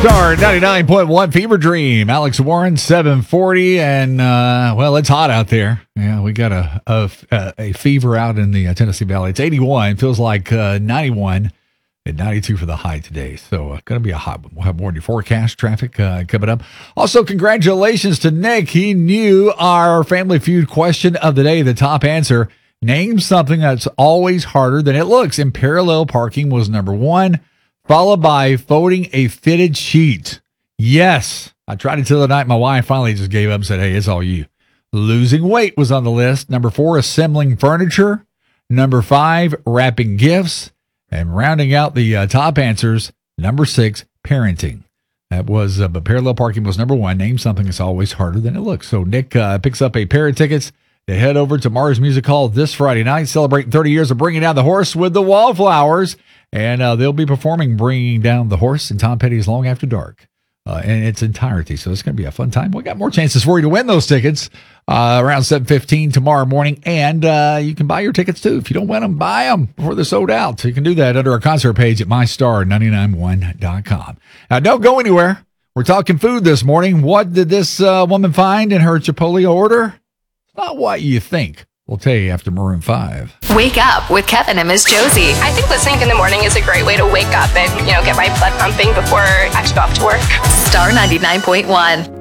Star 99.1 Fever Dream. Alex Warren, 740. And, well, it's hot out there. Yeah, we got a fever out in the Tennessee Valley. It's 81. Feels like 91 and 92 for the high today. So, going to be a hot one. We'll have more in your forecast traffic coming up. Also, congratulations to Nick. He knew our Family Feud question of the day, the top answer. Name something that's always harder than it looks. And parallel parking was number one, followed by folding a fitted sheet. Yes. I tried it till the night. My wife finally just gave up and said, hey, it's all you. Losing weight was on the list. Number 4, assembling furniture. Number 5, wrapping gifts. And rounding out the top answers, number 6, parenting. That was, but parallel parking was number 1. Name something that's always harder than it looks. So Nick picks up a pair of tickets to head over to Mars Music Hall this Friday night, celebrating 30 years of Bringing Down the Horse with the Wallflowers. And they'll be performing Bringing Down the Horse in Tom Petty's Long After Dark in its entirety. So it's going to be a fun time. We got more chances for you to win those tickets around 7:15 tomorrow morning. And you can buy your tickets, too. If you don't win them, buy them before they're sold out. So you can do that under our concert page at mystar991.com. Now, don't go anywhere. We're talking food this morning. What did this woman find in her Chipotle order? It's not what you think. We'll tell you after Maroon 5. Wake up with Kevin and Miss Josie. I think listening in the morning is a great way to wake up and, get my blood pumping before I actually go off to work. Star 99.1.